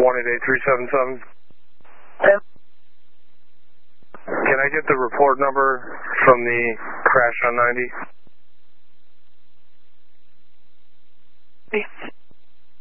188-377. Can I get the report number from the crash on 90?